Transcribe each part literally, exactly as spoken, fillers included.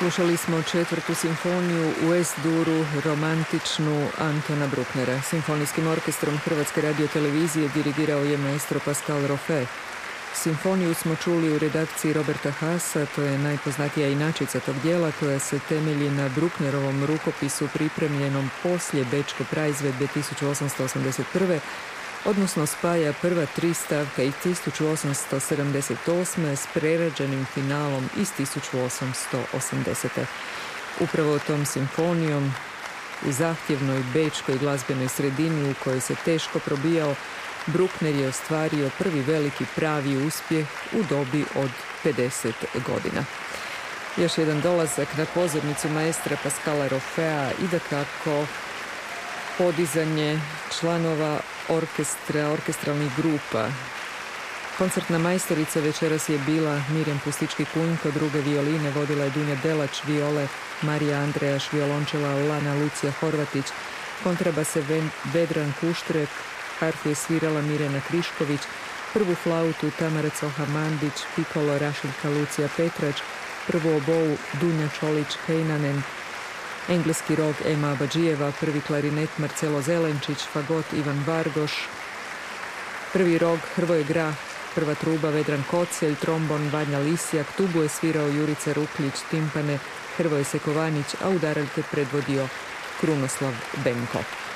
Slušali smo četvrtu simfoniju u Es-duru, romantičnu Antona Brucknera. Simfonijskim orkestrom Hrvatske radiotelevizije dirigirao je maestro Pascal Roffe. Simfoniju smo čuli u redakciji Roberta Haasa, to je najpoznatija inačica tog dijela koja se temelji na Brucknerovom rukopisu pripremljenom poslije bečke praizvedbe tisuću osamsto osamdeset prve. odnosno spaja prva tri stavka iz tisuću osamsto sedamdeset osme s prerađenim finalom iz tisuću osamsto osamdesete. Upravo tom simfonijom u zahtjevnoj bečkoj glazbenoj sredini u kojoj se teško probijao, Bruckner je ostvario prvi veliki pravi uspjeh u dobi od pedeset godina. Još jedan dolazak na pozornicu maestra Pascala Roffea i dakako podizanje članova orkestra, orkestralnih grupa. Koncertna majstorica večeras je bila Mirjam Pustički-Kunjko, druge violine vodila je Dunja Delač, viole Marija Andrejaš, violončela Lana Lucija Horvatić, kontrabase Vedran Kuštrek, harfu je svirala Mirjana Krišković, prvu flautu Tamara Coha-Mandić, pikolo Rašiljka Lucija Petrač, prvu obovu Dunja Čolić-Hejnanen, engleski rog Ema Abadžijeva, prvi klarinet Marcelo Zelenčić, fagot Ivan Vargoš, prvi rog Hrvoje Grah, prva truba Vedran Kocelj, trombon Vanja Lisjak, tubu je svirao Jurica Rukljić, timpane Hrvoje Sekovanić, a udaraljke predvodio Krunoslav Benko.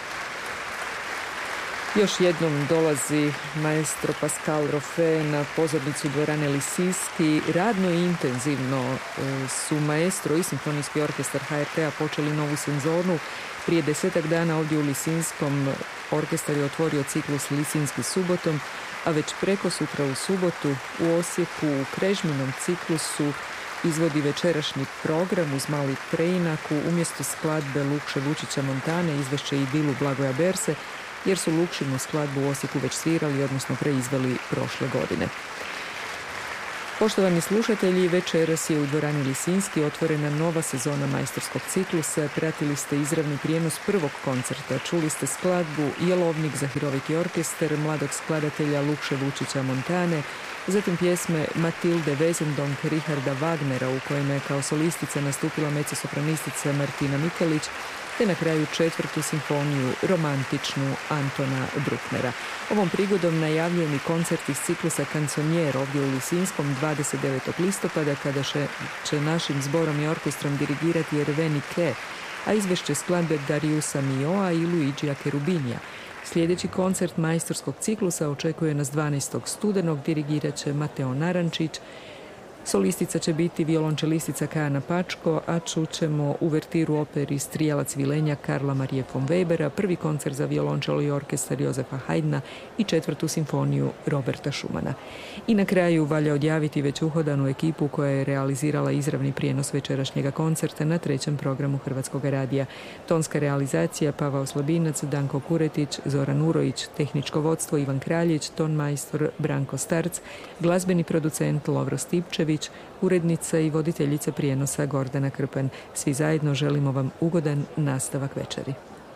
Još jednom dolazi maestro Pascal Roffe na pozornicu dvorane Lisinski. Radno i intenzivno su maestro i simfonijski orkestar H R T-a počeli novu sezonu. Prije desetak dana ovdje u Lisinskom orkestar je otvorio ciklus Lisinski subotom, a već preko sutra u subotu u Osijeku u Krežminom ciklusu izvodi večerašnji program uz mali preinak. Umjesto skladbe Lukše Vučića Montane izvešće Idilu Blagoja Berse, jer su Lukšinu skladbu u Osijeku već svirali, odnosno preizveli prošle godine. Poštovani slušatelji, večeras je u dvorani Lisinski otvorena nova sezona majstorskog ciklusa. Pratili ste izravni prijenos prvog koncerta. Čuli ste skladbu Jelovnik za hiroviti orkestar mladog skladatelja Lukše Vučića Montane, zatim pjesme Matilde Wesendonck Richarda Wagnera u kojima je kao solistica nastupila mezzosopranistica Martina Mikelić, te na kraju četvrtu simfoniju romantičnu Antona Brucknera. Ovom prigodom najavljujem i koncert iz ciklusa Canzoniere ovdje u Lisinskom dvadeset devetog listopada, kada će, će našim zborom i orkestrom dirigirati Erveni Ke, a izvešće skladbe Dariusa Mioa i Luigija Cherubinija. Sljedeći koncert majstorskog ciklusa očekuje nas dvanaestog studenog, dirigirat će Mateo Narančić. Solistica će biti violončelistica Kajana Pačko, a čućemo uvertiru operi Strijelac Vilenja Karla Marije von Webera, prvi koncert za violončelo i orkestar Jozefa Haydna i četvrtu simfoniju Roberta Schumana. I na kraju valja odjaviti već uhodanu ekipu koja je realizirala izravni prijenos večerašnjega koncerta na trećem programu Hrvatskog radija. Tonska realizacija Pavao Slabinac, Danko Kuretić, Zoran Urojić, tehničko vodstvo Ivan Kraljić, ton majstor Branko Starc, glazbeni producent Lovro Stipčević, urednica i voditeljica prijenosa Gordana Krpan. Svi zajedno želimo vam ugodan nastavak večeri.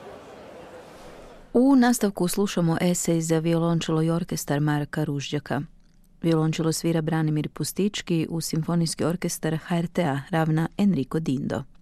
U nastavku slušamo esej za violončelo i orkestar Marka Ružđaka. Violončelo svira Branimir Pustički, u simfonijski orkestar H R T-a ravna Enrico Dindo.